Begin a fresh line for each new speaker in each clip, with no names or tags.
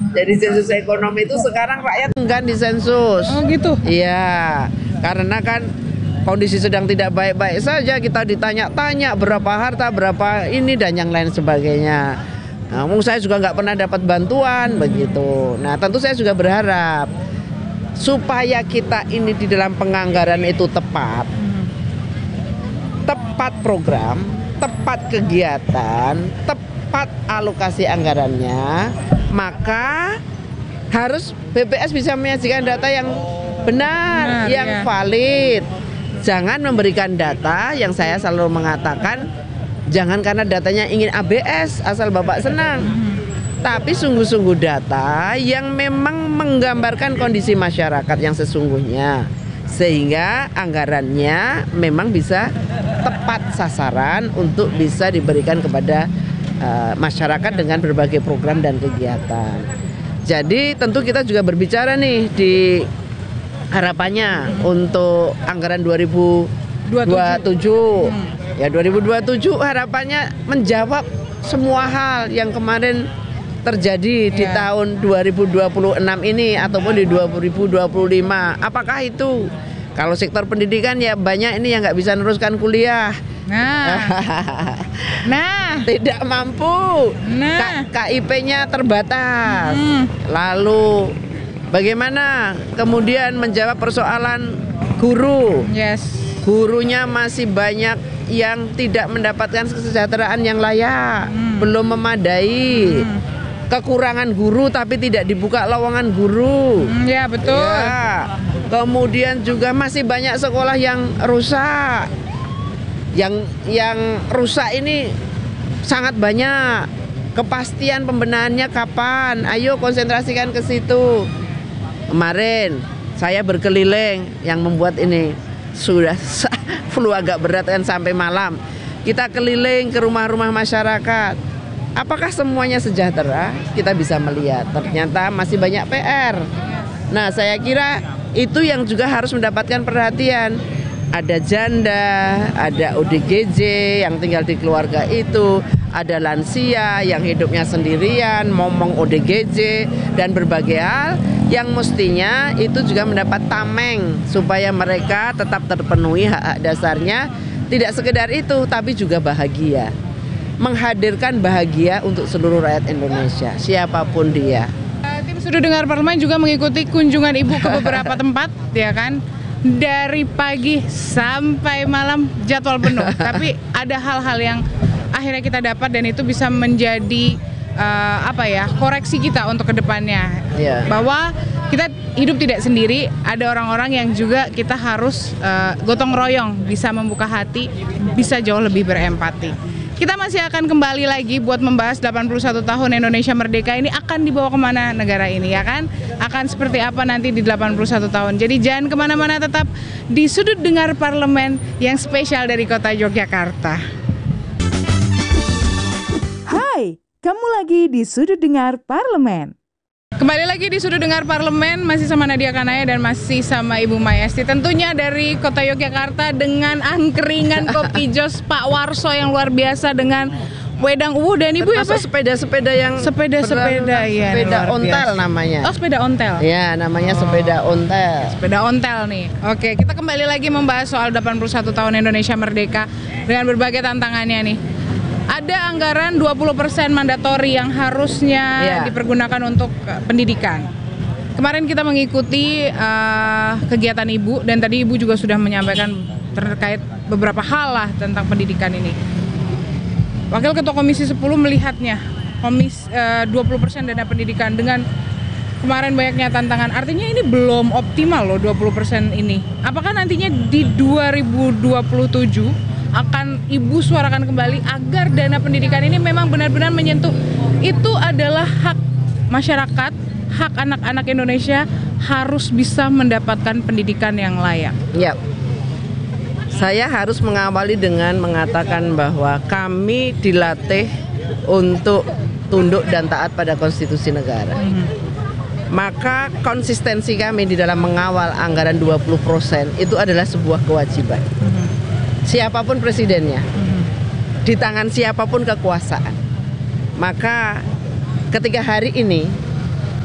Jadi sensus ekonomi itu sekarang rakyat enggan disensus.
Oh gitu.
Iya, karena kan kondisi sedang tidak baik-baik saja, kita ditanya-tanya berapa harta, berapa ini dan yang lain sebagainya. Namun saya juga nggak pernah dapat bantuan begitu. Nah tentu saya juga berharap supaya kita ini di dalam penganggaran itu tepat program, tepat kegiatan, tepat alokasi anggarannya, maka harus BPS bisa menyajikan data yang benar, yang valid. Jangan memberikan data yang saya selalu mengatakan, jangan karena datanya ingin ABS asal Bapak senang, tapi sungguh-sungguh data yang memang menggambarkan kondisi masyarakat yang sesungguhnya, sehingga anggarannya memang bisa tepat sasaran untuk bisa diberikan kepada masyarakat dengan berbagai program dan kegiatan. Jadi tentu kita juga berbicara nih di harapannya untuk anggaran 2027. Ya 2027 harapannya menjawab semua hal yang kemarin terjadi di tahun 2026 ini ataupun di 2025. Apakah itu? Kalau sektor pendidikan ya banyak ini yang nggak bisa meneruskan kuliah. Nah, tidak mampu. KIP-nya terbatas. Lalu bagaimana kemudian menjawab persoalan guru? Gurunya masih banyak yang tidak mendapatkan kesejahteraan yang layak, belum memadai. Kekurangan guru tapi tidak dibuka lowongan guru.
Ya betul.
Ya. Kemudian juga masih banyak sekolah yang rusak. Yang rusak ini sangat banyak. Kepastian pembenahannya kapan? Ayo konsentrasikan ke situ. Kemarin saya berkeliling yang membuat ini sudah flu agak berat kan sampai malam. Kita keliling ke rumah-rumah masyarakat. Apakah semuanya sejahtera? Kita bisa melihat ternyata masih banyak PR. Nah, saya kira itu yang juga harus mendapatkan perhatian. Ada janda, ada ODGJ yang tinggal di keluarga itu, ada lansia yang hidupnya sendirian, momong ODGJ dan berbagai hal yang mestinya itu juga mendapat tameng supaya mereka tetap terpenuhi hak-hak dasarnya. Tidak sekedar itu, tapi juga bahagia. Menghadirkan bahagia untuk seluruh rakyat Indonesia, siapapun dia.
Tim Sudut Dengar Parlemen juga mengikuti kunjungan Ibu ke beberapa tempat, ya kan? Dari pagi sampai malam jadwal penuh. Tapi ada hal-hal yang akhirnya kita dapat dan itu bisa menjadi koreksi kita untuk kedepannya. Bahwa kita hidup tidak sendiri, ada orang-orang yang juga kita harus gotong royong, bisa membuka hati, bisa jauh lebih berempati. Kita masih akan kembali lagi buat membahas 81 tahun Indonesia Merdeka ini akan dibawa kemana negara ini, ya kan? Akan seperti apa nanti di 81 tahun. Jadi jangan kemana-mana, tetap di Sudut Dengar Parlemen yang spesial dari kota Yogyakarta.
Hai, kamu lagi di Sudut Dengar Parlemen.
Kembali lagi di Sudut Dengar Parlemen, masih sama Nadia Kanaya dan masih sama Ibu Mayasti. Tentunya dari kota Yogyakarta dengan angkringan kopi jos Pak Warso yang luar biasa dengan wedang dan Ibu apa?
Sepeda-sepeda yang
sepeda ya.
Sepeda ontel namanya.
Oh, sepeda ontel.
Ya, namanya sepeda ontel.
Sepeda ontel nih. Oke, kita kembali lagi membahas soal 81 tahun Indonesia Merdeka dengan berbagai tantangannya nih. Ada anggaran 20% mandatori yang harusnya dipergunakan untuk pendidikan. Kemarin kita mengikuti kegiatan Ibu dan tadi Ibu juga sudah menyampaikan terkait beberapa hal lah tentang pendidikan ini. Wakil Ketua Komisi 10 melihatnya 20% dana pendidikan dengan kemarin banyaknya tantangan. Artinya ini belum optimal loh 20% ini. Apakah nantinya di 2027 akan Ibu suarakan kembali agar dana pendidikan ini memang benar-benar menyentuh, itu adalah hak masyarakat, hak anak-anak Indonesia harus bisa mendapatkan pendidikan yang layak.
Ya, saya harus mengawali dengan mengatakan bahwa kami dilatih untuk tunduk dan taat pada konstitusi negara. Maka konsistensi kami di dalam mengawal anggaran 20% itu adalah sebuah kewajiban. Siapapun presidennya, di tangan siapapun kekuasaan. Maka ketika hari ini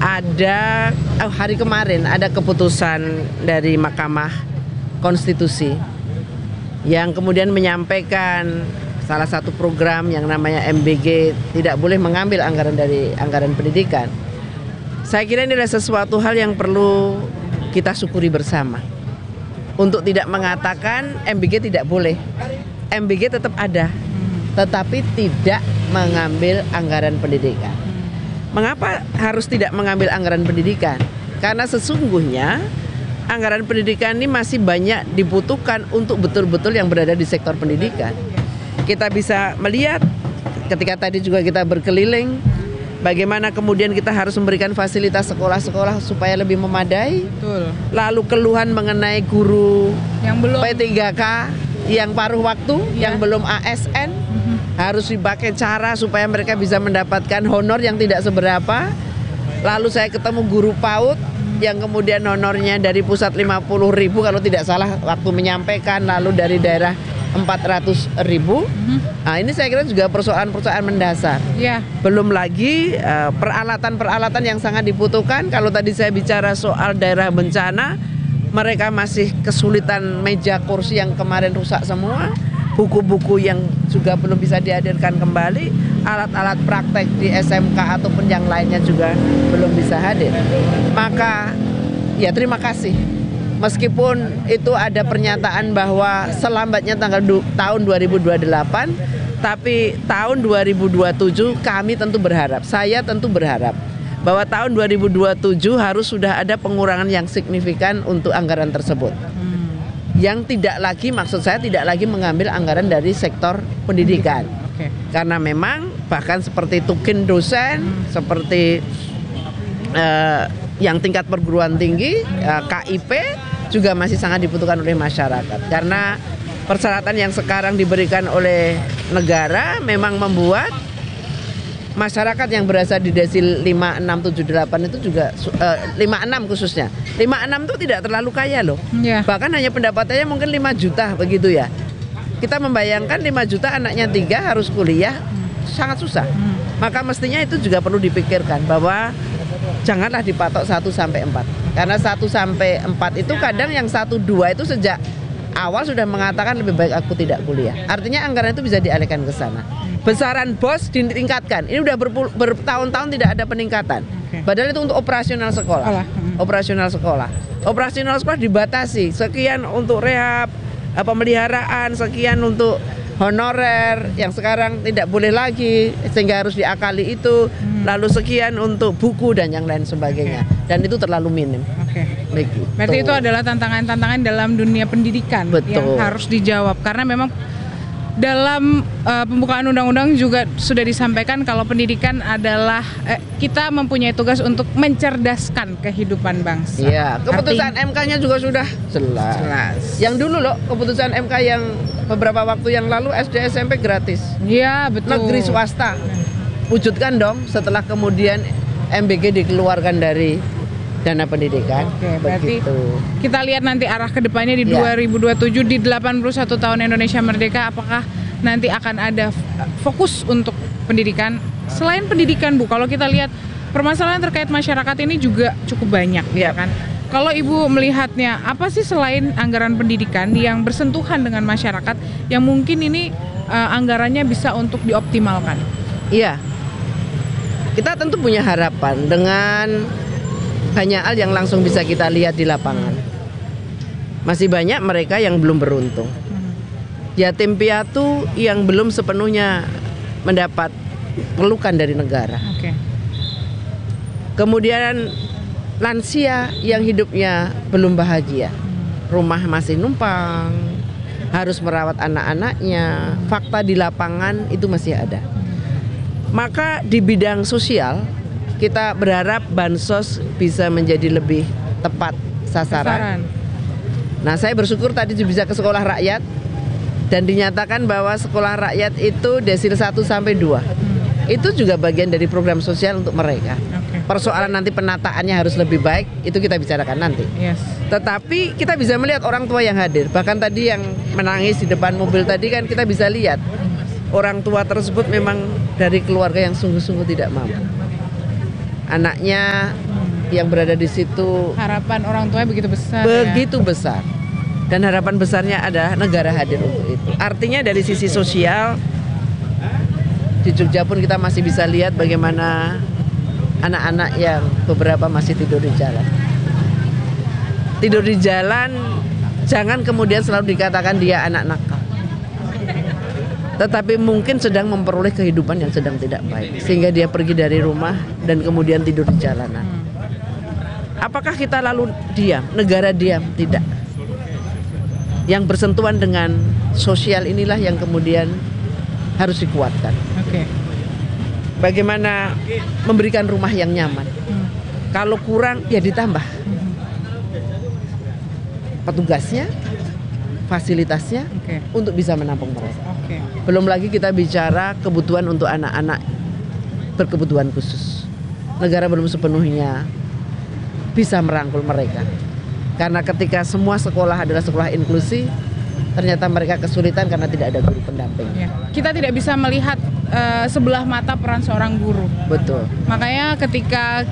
ada hari kemarin ada keputusan dari Mahkamah Konstitusi yang kemudian menyampaikan salah satu program yang namanya MBG tidak boleh mengambil anggaran dari anggaran pendidikan. Saya kira ini adalah sesuatu hal yang perlu kita syukuri bersama. Untuk tidak mengatakan MBG tidak boleh. MBG tetap ada, tetapi tidak mengambil anggaran pendidikan. Mengapa harus tidak mengambil anggaran pendidikan? Karena sesungguhnya anggaran pendidikan ini masih banyak dibutuhkan untuk betul-betul yang berada di sektor pendidikan. Kita bisa melihat ketika tadi juga kita berkeliling, bagaimana kemudian kita harus memberikan fasilitas sekolah-sekolah supaya lebih memadai.
Betul.
Lalu keluhan mengenai guru
Yang belum
P3K yang paruh waktu, yang belum ASN, harus dipakai cara supaya mereka bisa mendapatkan honor yang tidak seberapa. Lalu saya ketemu guru PAUD yang kemudian honornya dari pusat 50.000 kalau tidak salah waktu menyampaikan, lalu dari daerah 400.000. Nah, ini saya kira juga persoalan-persoalan mendasar.
Ya.
Belum lagi peralatan-peralatan yang sangat dibutuhkan. Kalau tadi saya bicara soal daerah bencana, mereka masih kesulitan meja kursi yang kemarin rusak semua, buku-buku yang juga belum bisa dihadirkan kembali, alat-alat praktek di SMK ataupun yang lainnya juga belum bisa hadir. Maka ya terima kasih. Meskipun itu ada pernyataan bahwa selambatnya tahun 2028, tapi tahun 2027 kami tentu berharap, saya tentu berharap bahwa tahun 2027 harus sudah ada pengurangan yang signifikan untuk anggaran tersebut. Yang tidak lagi, maksud saya tidak lagi mengambil anggaran dari sektor pendidikan. Karena memang bahkan seperti tukin dosen, seperti yang tingkat perguruan tinggi, KIP juga masih sangat dibutuhkan oleh masyarakat. Karena persyaratan yang sekarang diberikan oleh negara memang membuat masyarakat yang berasal di desil 5, 6, 7, 8 itu juga 5, 6 khususnya. 5, 6 itu tidak terlalu kaya loh. Bahkan hanya pendapatannya mungkin 5 juta begitu ya. Kita membayangkan 5 juta anaknya 3 harus kuliah sangat susah. Maka mestinya itu juga perlu dipikirkan bahwa janganlah dipatok 1 sampai 4. Karena 1 sampai 4 itu kadang yang 1, 2 itu sejak awal sudah mengatakan lebih baik aku tidak kuliah. Artinya anggaran itu bisa dialihkan ke sana. Besaran BOS ditingkatkan. Ini udah bertahun-tahun tidak ada peningkatan. Padahal itu untuk operasional sekolah. Operasional sekolah. Operasional sekolah dibatasi. Sekian untuk rehab, pemeliharaan, sekian untuk honorer yang sekarang tidak boleh lagi sehingga harus diakali itu. Lalu sekian untuk buku dan yang lain sebagainya. Dan itu terlalu minim. Begitu.
Berarti itu adalah tantangan-tantangan dalam dunia pendidikan.
Betul.
Yang harus dijawab karena memang dalam pembukaan undang-undang juga sudah disampaikan kalau pendidikan adalah kita mempunyai tugas untuk mencerdaskan kehidupan bangsa.
Iya, keputusan MK-nya juga sudah jelas. Yang dulu loh, keputusan MK yang beberapa waktu yang lalu SD SMP gratis.
Iya, betul.
Negeri swasta. Wujudkan dong setelah kemudian MBG dikeluarkan dari dana pendidikan.
Berarti kita lihat nanti arah kedepannya di 2027 di 81 tahun Indonesia Merdeka, apakah nanti akan ada fokus untuk pendidikan? Selain pendidikan Bu, kalau kita lihat permasalahan terkait masyarakat ini juga cukup banyak, ya kan? Kalau Ibu melihatnya, apa sih selain anggaran pendidikan yang bersentuhan dengan masyarakat yang mungkin ini anggarannya bisa untuk dioptimalkan?
Iya, kita tentu punya harapan dengan banyak hal yang langsung bisa kita lihat di lapangan. Masih banyak mereka yang belum beruntung. Yatim piatu yang belum sepenuhnya mendapat pelukan dari negara. Kemudian lansia yang hidupnya belum bahagia. Rumah masih numpang, harus merawat anak-anaknya. Fakta di lapangan itu masih ada. Maka di bidang sosial kita berharap bansos bisa menjadi lebih tepat sasaran. Nah, saya bersyukur tadi bisa ke sekolah rakyat dan dinyatakan bahwa sekolah rakyat itu desil 1 sampai 2. Itu juga bagian dari program sosial untuk mereka. Persoalan nanti penataannya harus lebih baik, itu kita bicarakan nanti. Tetapi kita bisa melihat orang tua yang hadir. Bahkan tadi yang menangis di depan mobil tadi kan kita bisa lihat orang tua tersebut memang dari keluarga yang sungguh-sungguh tidak mampu. anaknya yang berada di situ
Harapan orang tuanya begitu besar.
begitu besar. Dan harapan besarnya adalah negara hadir untuk itu. Artinya dari sisi sosial, di Jogja pun kita masih bisa lihat bagaimana anak-anak yang beberapa masih tidur di jalan. Tidur di jalan, jangan kemudian selalu dikatakan dia anak nakal. Tetapi mungkin sedang memperoleh kehidupan yang sedang tidak baik. Sehingga dia pergi dari rumah dan kemudian tidur di jalanan. Apakah kita lalu diam? Negara diam? Tidak. Yang bersentuhan dengan sosial inilah yang kemudian harus dikuatkan.
Oke.
Bagaimana memberikan rumah yang nyaman. Kalau kurang ya ditambah. Petugasnya, fasilitasnya untuk bisa menampung mereka. Belum lagi kita bicara kebutuhan untuk anak-anak berkebutuhan khusus. Negara belum sepenuhnya bisa merangkul mereka. Karena ketika semua sekolah adalah sekolah inklusi, ternyata mereka kesulitan karena tidak ada guru pendamping.
Ya. Kita tidak bisa melihat sebelah mata peran seorang guru.
Betul.
Makanya ketika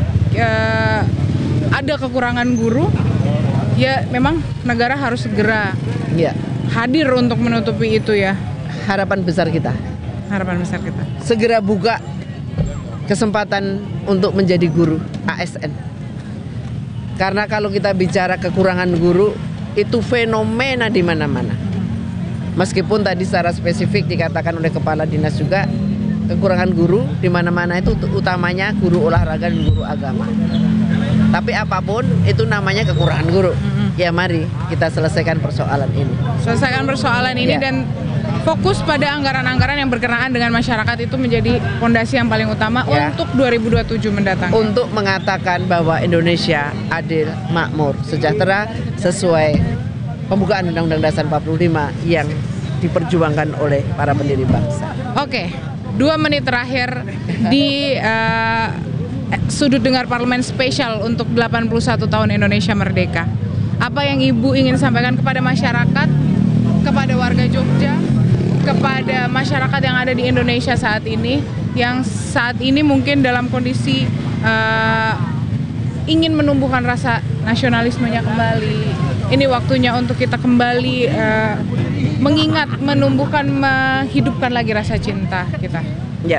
ada kekurangan guru, ya memang negara harus segera hadir untuk menutupi itu ya.
Harapan besar kita.
Harapan besar kita.
Segera buka kesempatan untuk menjadi guru ASN. Karena kalau kita bicara kekurangan guru, itu fenomena di mana-mana. Meskipun tadi secara spesifik dikatakan oleh kepala dinas juga, kekurangan guru di mana-mana itu utamanya guru olahraga dan guru agama. Tapi apapun itu namanya kekurangan guru. Ya mari kita selesaikan persoalan ini.
Selesaikan persoalan ini dan fokus pada anggaran-anggaran yang berkenaan dengan masyarakat itu menjadi fondasi yang paling utama untuk 2027 mendatang.
Untuk mengatakan bahwa Indonesia adil, makmur, sejahtera sesuai pembukaan Undang-Undang Dasar 45 yang diperjuangkan oleh para pendiri bangsa.
Oke, 2 menit terakhir di sudut dengar parlemen spesial untuk 81 tahun Indonesia Merdeka. Apa yang Ibu ingin sampaikan kepada masyarakat, kepada warga Jogja, kepada masyarakat yang ada di Indonesia saat ini, yang saat ini mungkin dalam kondisi ingin menumbuhkan rasa nasionalismenya kembali. Ini waktunya untuk kita kembali mengingat, menumbuhkan, menghidupkan lagi rasa cinta kita.
Ya,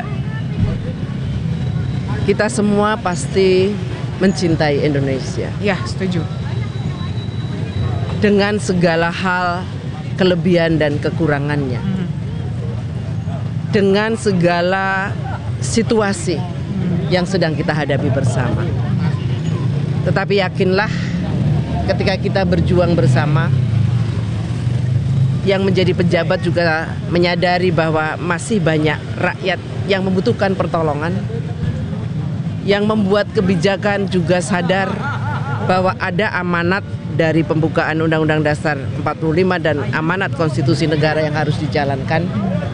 kita semua pasti mencintai Indonesia.
Ya, setuju.
Dengan segala hal, kelebihan dan kekurangannya. Dengan segala situasi yang sedang kita hadapi bersama. Tetapi yakinlah ketika kita berjuang bersama, yang menjadi pejabat juga menyadari bahwa masih banyak rakyat yang membutuhkan pertolongan, yang membuat kebijakan juga sadar bahwa ada amanat dari pembukaan Undang-Undang Dasar 45 dan amanat konstitusi negara yang harus dijalankan.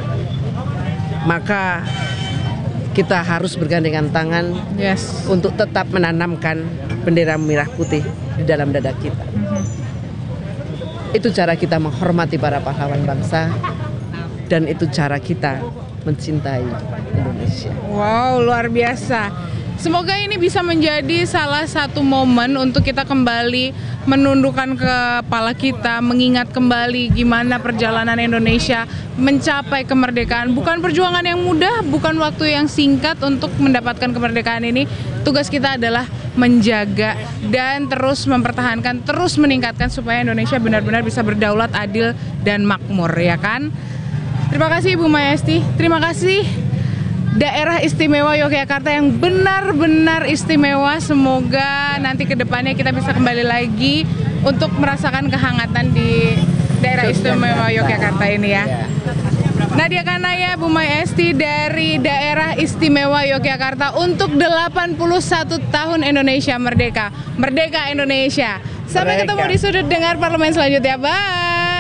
Maka kita harus bergandengan tangan untuk tetap menanamkan bendera merah putih di dalam dada kita. Itu cara kita menghormati para pahlawan bangsa, dan itu cara kita mencintai Indonesia.
Wow, luar biasa. Semoga ini bisa menjadi salah satu momen untuk kita kembali menundukkan kepala kita, mengingat kembali gimana perjalanan Indonesia mencapai kemerdekaan. Bukan perjuangan yang mudah, bukan waktu yang singkat untuk mendapatkan kemerdekaan ini. Tugas kita adalah menjaga dan terus mempertahankan, terus meningkatkan supaya Indonesia benar-benar bisa berdaulat, adil, dan makmur, ya kan? Terima kasih Ibu Maya Esti, terima kasih Daerah Istimewa Yogyakarta yang benar-benar istimewa. Semoga nanti ke depannya kita bisa kembali lagi untuk merasakan kehangatan di Daerah Istimewa Yogyakarta ini ya. Nadia Kanaya, Bu Maya Esti dari Daerah Istimewa Yogyakarta untuk 81 tahun Indonesia Merdeka. Merdeka Indonesia. Sampai ketemu di sudut dengar parlemen selanjutnya. Bye.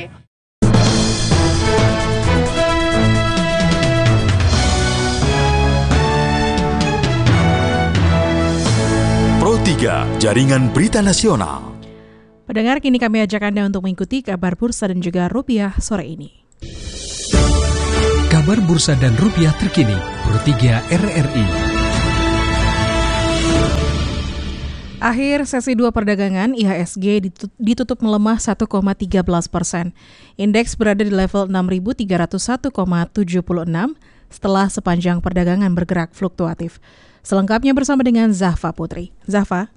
Pro 3, Jaringan Berita Nasional.
Pendengar, kini kami ajak Anda untuk mengikuti kabar bursa dan juga rupiah sore ini.
Kabar bursa dan rupiah terkini, Pro 3 RRI.
Akhir sesi 2 perdagangan, IHSG ditutup melemah 1,13%. Indeks berada di level 6.301,76 setelah sepanjang perdagangan bergerak fluktuatif. Selengkapnya bersama dengan Zahfa Putri. Zahfa.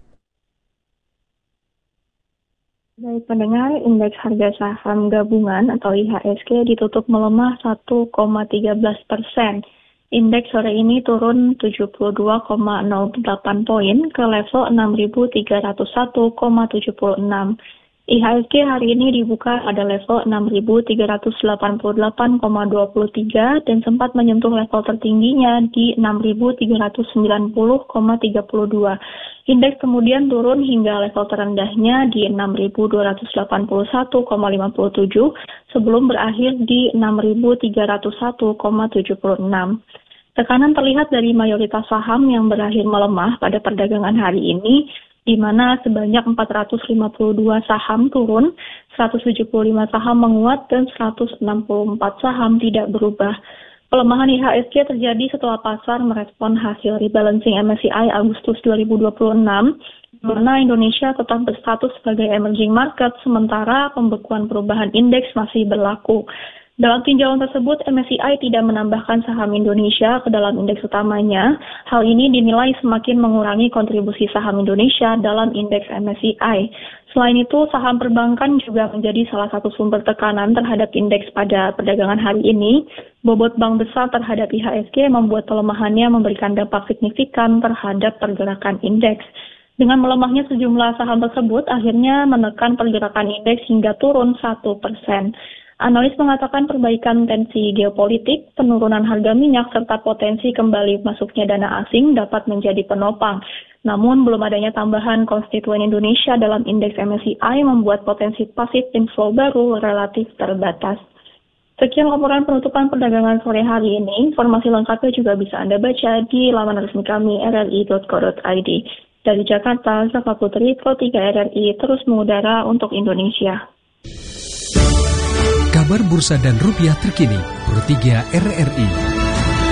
Baik pendengar, indeks harga saham gabungan atau IHSG ditutup melemah 1,13%. Indeks sore ini turun 72,08 poin ke level 6.301,76. IHSG hari ini dibuka pada level 6.388,23 dan sempat menyentuh level tertingginya di 6.390,32. Indeks kemudian turun hingga level terendahnya di 6.281,57 sebelum berakhir di 6.301,76. Tekanan terlihat dari mayoritas saham yang berakhir melemah pada perdagangan hari ini, di mana sebanyak 452 saham turun, 175 saham menguat, dan 164 saham tidak berubah. Pelemahan IHSG terjadi setelah pasar merespon hasil rebalancing MSCI Agustus 2026, di mana Indonesia tetap berstatus sebagai emerging market, sementara pembekuan perubahan indeks masih berlaku. Dalam tinjauan tersebut, MSCI tidak menambahkan saham Indonesia ke dalam indeks utamanya. Hal ini dinilai semakin mengurangi kontribusi saham Indonesia dalam indeks MSCI. Selain itu, saham perbankan juga menjadi salah satu sumber tekanan terhadap indeks pada perdagangan hari ini. Bobot bank besar terhadap IHSG membuat pelemahannya memberikan dampak signifikan terhadap pergerakan indeks. Dengan melemahnya sejumlah saham tersebut, akhirnya menekan pergerakan indeks hingga turun 1%. Analis mengatakan perbaikan tensi geopolitik, penurunan harga minyak, serta potensi kembali masuknya dana asing dapat menjadi penopang. Namun, belum adanya tambahan konstituen Indonesia dalam indeks MSCI membuat potensi pasif inflow baru relatif terbatas. Sekian laporan penutupan perdagangan sore hari ini. Informasi lengkapnya juga bisa Anda baca di laman resmi kami rri.co.id. Dari Jakarta, Zahfa Putri, Pro 3 RRI terus mengudara untuk Indonesia.
Kabar bursa dan rupiah terkini, Pro 3 RRI.